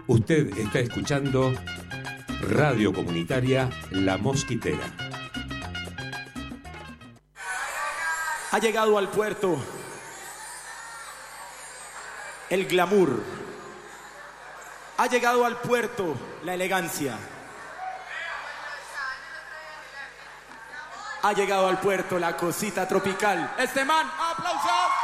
Usted está escuchando Radio Comunitaria La Mosquitera. Ha llegado al puerto el glamour. Ha llegado al puerto la elegancia. Ha llegado al puerto la cosita tropical. Este man, ¡aplausos!